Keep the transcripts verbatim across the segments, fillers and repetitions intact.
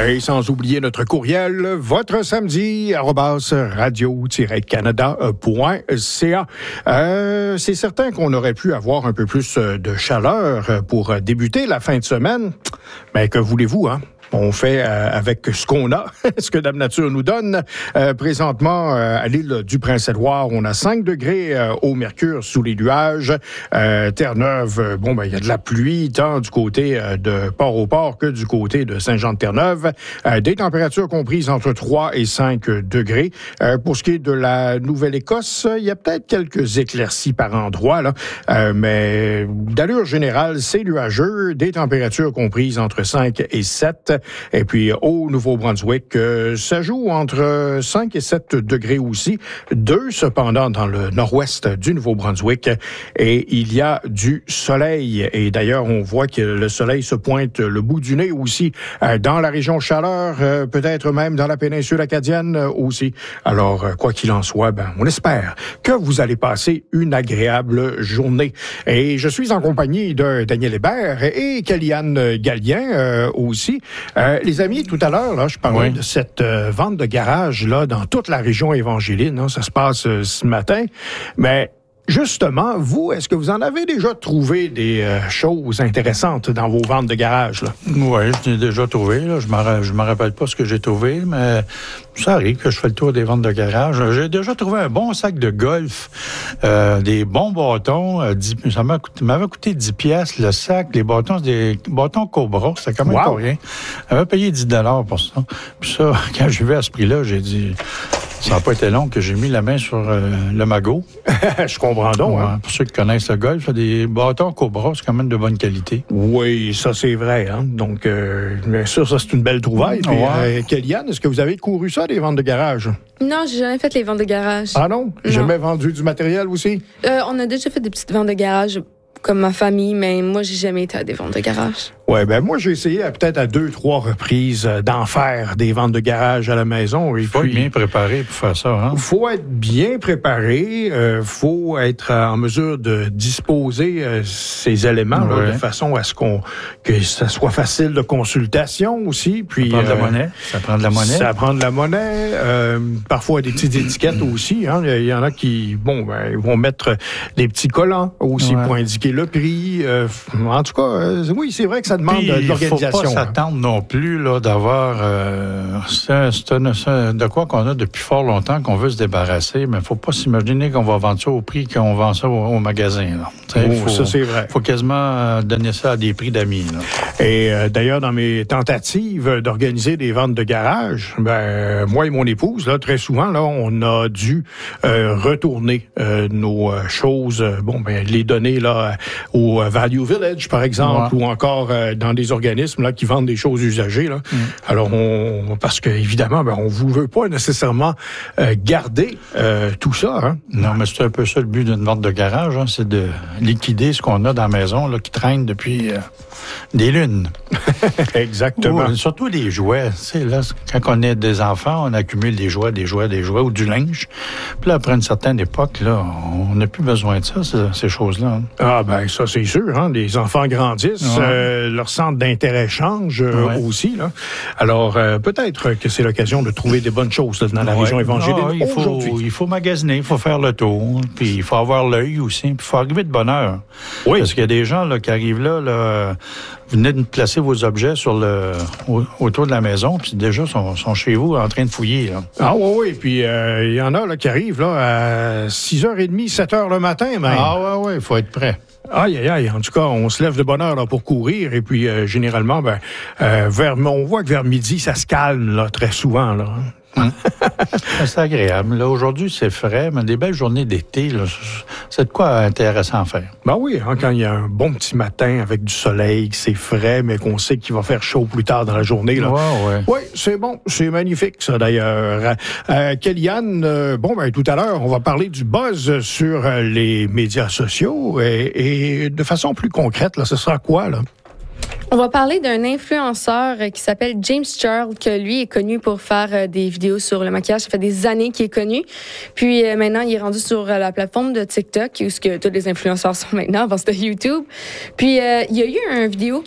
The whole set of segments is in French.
Et sans oublier notre courriel, votre samedi, arobase radio-canada point c a. Euh, c'est certain qu'on aurait pu avoir un peu plus de chaleur pour débuter la fin de semaine. Mais que voulez-vous, hein? On fait euh, avec ce qu'on a, ce que Dame Nature nous donne. Euh, présentement, euh, à l'île du Prince-Édouard, on a cinq degrés euh, au mercure sous les nuages. Euh, Terre-Neuve, euh, bon, ben il y a de la pluie, tant du côté euh, de Port-au-Port que du côté de Saint-Jean-de-Terre-Neuve. Euh, des températures comprises entre trois et cinq degrés. Euh, pour ce qui est de la Nouvelle-Écosse, il y a peut-être quelques éclaircies par endroits, là, euh, mais d'allure générale, c'est nuageux. Des températures comprises entre cinq et sept. Et puis, au Nouveau-Brunswick, euh, ça joue entre cinq et sept degrés aussi. Deux, cependant, dans le nord-ouest du Nouveau-Brunswick. Et il y a du soleil. Et d'ailleurs, on voit que le soleil se pointe le bout du nez aussi euh, dans la région Chaleur, euh, peut-être même dans la péninsule acadienne euh, aussi. Alors, euh, quoi qu'il en soit, ben, on espère que vous allez passer une agréable journée. Et je suis en compagnie de Daniel Hébert et Kellyanne Gallien euh, aussi. Euh, les amis, tout à l'heure, là, je parlais oui. de cette euh, vente de garage là dans toute la région évangéline. Hein, ça se passe euh, ce matin. Mais justement, vous, est-ce que vous en avez déjà trouvé des euh, choses intéressantes dans vos ventes de garage, là? Oui, je l'ai déjà trouvé. Là. Je ne me rappelle pas ce que j'ai trouvé, mais ça arrive que je fais le tour des ventes de garage. J'ai déjà trouvé un bon sac de golf, euh, des bons bâtons. Euh, dix, ça m'a coûté, m'avait coûté dix piastres le sac. Les bâtons, c'est des bâtons Cobra. C'était quand même wow. pas rien. J'avais payé dix dollars pour ça. Puis ça, quand j'ai vu à ce prix-là, j'ai dit... Ça n'a pas été long que j'ai mis la main sur euh, le magot. Je comprends donc. Ouais, hein. Pour ceux qui connaissent le golf, des bâtons Cobra, c'est quand même de bonne qualité. Oui, ça c'est vrai. Hein? Donc, euh, bien sûr, ça c'est une belle trouvaille. Puis, ouais. euh, Kellyanne, est-ce que vous avez couru ça, des ventes de garage? Non, j'ai jamais fait les ventes de garage. Ah non? non. Jamais vendu du matériel aussi? Euh, on a déjà fait des petites ventes de garage comme ma famille, mais moi, j'ai jamais été à des ventes de garage. Oui, ben moi, j'ai essayé à, peut-être à deux, trois reprises euh, d'en faire des ventes de garage à la maison. Il faut puis, être bien préparé pour faire ça. Il hein? faut être bien préparé. Il euh, faut être en mesure de disposer euh, ces éléments ouais. là, de façon à ce qu'on que ça soit facile de consultation aussi. Puis, ça prend de la euh, monnaie. Ça prend de la monnaie. Ça prend de la monnaie. Euh, parfois, des petites étiquettes aussi. Hein. Il y en a qui, bon, ben, ils vont mettre des petits collants aussi ouais. pour indiquer le prix. Euh, en tout cas, euh, oui, c'est vrai que ça demande puis, de l'organisation. Il ne faut pas s'attendre non plus là, d'avoir euh, c'est, c'est, c'est, de quoi qu'on a depuis fort longtemps qu'on veut se débarrasser, mais il ne faut pas s'imaginer qu'on va vendre ça au prix qu'on vend ça au, au magasin. Là. Oh, faut, ça, c'est vrai. Il faut quasiment donner ça à des prix d'amis. Là. Et euh, d'ailleurs, dans mes tentatives d'organiser des ventes de garage, ben, moi et mon épouse, là, très souvent, là, on a dû euh, retourner euh, nos euh, choses, euh, bon, ben, les donner là, au Value Village, par exemple, ouais. ou encore euh, dans des organismes là qui vendent des choses usagées. Là. Mm. Alors, on, parce que évidemment, ben, on vous veut pas nécessairement euh, garder euh, tout ça. Hein? Non, mais c'est un peu ça le but d'une vente de garage, hein, c'est de liquider ce qu'on a dans la maison là, qui traîne depuis euh, des lunes. Exactement. Ou, surtout les jouets. Tu sais, là, quand on est des enfants, on accumule des jouets, des jouets, des jouets ou du linge. Puis là, après une certaine époque, là, on n'a plus besoin de ça, ces, ces choses-là. Hein. Ah ben ça, c'est sûr. Hein? Les enfants grandissent, ouais. euh, leur centre d'intérêt change euh, ouais. aussi. Là. Alors, euh, peut-être que c'est l'occasion de trouver des bonnes choses là, dans la ouais. région évangélique ah, il faut, aujourd'hui. Il faut magasiner, il faut faire le tour, puis il faut avoir l'œil aussi, puis il faut arriver de bonne heure. Oui. Parce qu'il y a des gens là, qui arrivent là, là vous venez de placer vos objets sur le, autour de la maison, puis déjà, sont, sont chez vous en train de fouiller. Là. Ah oui, oui, puis il euh, y en a là, qui arrivent là, à six heures trente, sept heures le matin même. Ah oui, oui, il faut être prêt. Aïe, aïe, aïe. En tout cas, on se lève de bonne heure là, pour courir. Et puis, euh, généralement, ben, euh, vers, on voit que vers midi, ça se calme là, très souvent. Là. Hum. C'est agréable. Là, aujourd'hui, c'est frais, mais des belles journées d'été, là, c'est de quoi intéressant à faire. Ben oui, hein, quand il y a un bon petit matin avec du soleil, que c'est frais, mais qu'on sait qu'il va faire chaud plus tard dans la journée. Là. Ouais, ouais. Oui, c'est bon. C'est magnifique, ça, d'ailleurs. Euh, Kellyanne, euh, bon, ben tout à l'heure, on va parler du buzz sur euh, les médias sociaux. Et, et de façon plus concrète, là, ce sera quoi, là? On va parler d'un influenceur qui s'appelle James Charles, que lui est connu pour faire des vidéos sur le maquillage. Ça fait des années qu'il est connu. Puis euh, maintenant, il est rendu sur la plateforme de TikTok, où ce que tous les influenceurs sont maintenant. Avant, c'était YouTube. Puis euh, il y a eu une vidéo qui a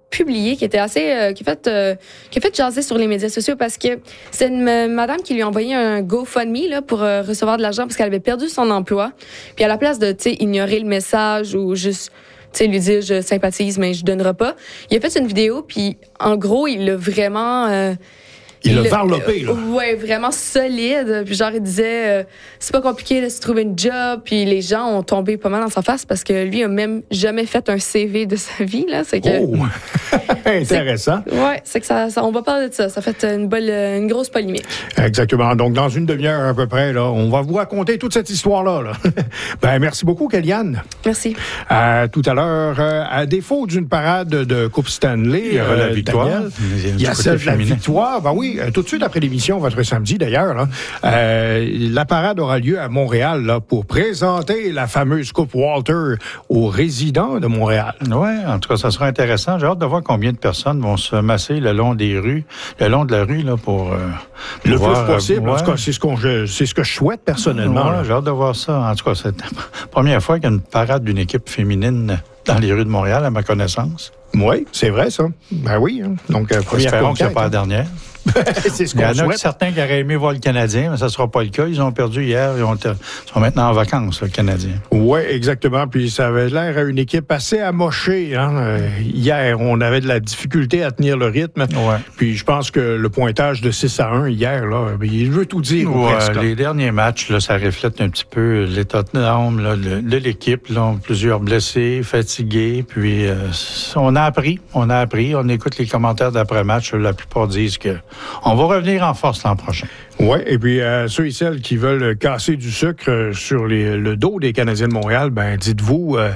publié, qui était assez, euh, qui a fait, euh, qui a fait jaser sur les médias sociaux parce que c'est une euh, madame qui lui a envoyé un GoFundMe là pour euh, recevoir de l'argent parce qu'elle avait perdu son emploi. Puis à la place de, tu sais, ignorer le message ou juste, tu sais, lui dire je sympathise mais je donnerai pas, il a fait une vidéo puis en gros il l'a vraiment euh, Il l'a varlopé, là. Ouais, vraiment solide. Puis genre, il disait, euh, c'est pas compliqué de se trouver une job. Puis les gens ont tombé pas mal dans sa face parce que lui a même jamais fait un C V de sa vie, là. C'est que. Oh! Intéressant. C'est, ouais, c'est que ça, ça, on va parler de ça. Ça fait une, bonne, une grosse polémique. Exactement. Donc, dans une demi-heure à peu près, là, on va vous raconter toute cette histoire-là, là. Ben, merci beaucoup, Kellyanne. Merci. Euh, tout à l'heure, euh, à défaut d'une parade de Coupe Stanley, il y aura euh, la victoire. Daniel, il y a, il y a celle de la victoire. Ben oui, tout de suite après l'émission, votre samedi d'ailleurs, là, euh, la parade aura lieu à Montréal là, pour présenter la fameuse Coupe Walter aux résidents de Montréal. Oui, en tout cas, ça sera intéressant. J'ai hâte de voir combien de personnes vont se masser le long des rues, le long de la rue là, pour, euh, pour le voir, plus possible. Euh, en tout cas, c'est ce, qu'on, je, c'est ce que je souhaite personnellement. Ouais, j'ai hâte de voir ça. En tout cas, c'est la première fois qu'il y a une parade d'une équipe féminine dans les rues de Montréal, à ma connaissance. Oui, c'est vrai, ça. Ben oui. Hein. Donc, euh, première Espérons qu'il n'y a conquête, pas la hein. dernière. C'est ce qu'on Il y en a souhaite. certains qui auraient aimé voir le Canadien, mais ça ne sera pas le cas. Ils ont perdu hier. Ils ont été, sont maintenant en vacances, le Canadien. Oui, exactement. Puis ça avait l'air à une équipe assez amochée. Hein? Euh, hier, on avait de la difficulté à tenir le rythme. Ouais. Puis je pense que le pointage de six à un hier, là, il veut tout dire. Ouais, presque. les derniers matchs, là, ça reflète un petit peu l'état d'âme là, de, de l'équipe. Là, plusieurs blessés, fatigués. Puis euh, on a appris. On a appris. On écoute les commentaires d'après-match. La plupart disent que on va revenir en force l'an prochain. Oui, et puis euh, ceux et celles qui veulent casser du sucre euh, sur les, le dos des Canadiens de Montréal, ben dites-vous, euh,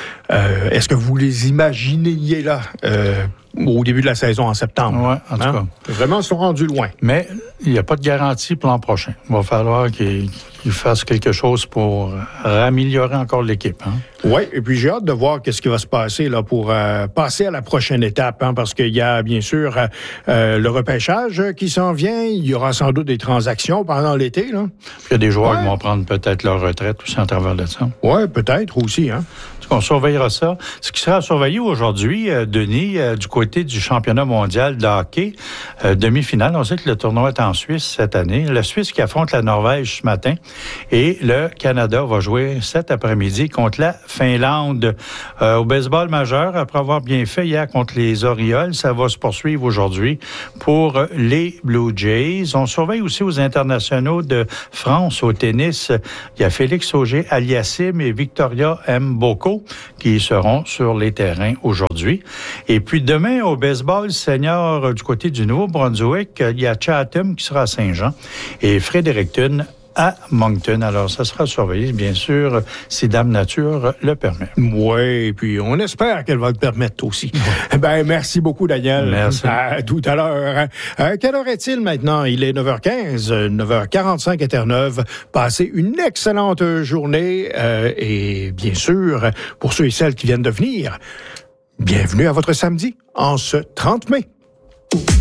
euh, est-ce que vous les imaginiez là euh, au début de la saison en septembre? Oui, en tout hein? cas. Vraiment, ils sont rendus loin. Mais il n'y a pas de garantie pour l'an prochain. Il va falloir qu'ils, qu'ils fassent quelque chose pour améliorer encore l'équipe. Hein? Oui, et puis j'ai hâte de voir qu'est-ce qui va se passer là pour euh, passer à la prochaine étape, hein, parce qu'il y a bien sûr euh, euh, le repêchage qui s'en vient. Il y aura sans doute des transactions pendant l'été. Là. Il y a des joueurs ouais. qui vont prendre peut-être leur retraite aussi en travers de ça. Oui, peut-être aussi. Hein. On surveillera ça. Ce qui sera surveillé aujourd'hui, euh, Denis, euh, du côté du championnat mondial de hockey, euh, demi-finale. On sait que le tournoi est en Suisse cette année. La Suisse qui affronte la Norvège ce matin. Et le Canada va jouer cet après-midi contre la Finlande. Euh, au baseball majeur, après avoir bien fait hier contre les Orioles, ça va se poursuivre aujourd'hui pour les Blue Jays. On surveille aussi aux internationaux de France au tennis. Il y a Félix Auger-Aliassime et Victoria Mboko qui seront sur les terrains aujourd'hui. Et puis demain, au baseball senior du côté du Nouveau-Brunswick, il y a Chatham qui sera à Saint-Jean et Fredericton à Moncton. Alors, ça sera surveillé, bien sûr, si Dame Nature le permet. Oui, et puis on espère qu'elle va le permettre aussi. Ben, merci beaucoup, Daniel. Merci. À tout à l'heure. Euh, quelle heure est-il maintenant? Il est neuf heures quinze, neuf heures quarante-cinq à Terre-Neuve. Passez une excellente journée euh, et bien sûr, pour ceux et celles qui viennent de venir, bienvenue à votre samedi en ce trente mai.